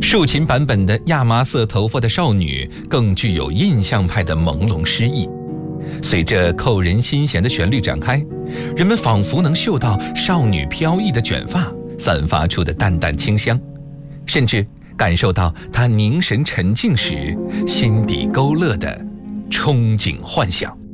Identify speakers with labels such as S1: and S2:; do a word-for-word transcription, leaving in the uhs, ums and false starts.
S1: 竖琴版本的亚麻色头发的少女更具有印象派的朦胧诗意。随着扣人心弦的旋律展开，人们仿佛能嗅到少女飘逸的卷发散发出的淡淡清香，甚至感受到她凝神沉静时心底勾勒的憧憬幻想。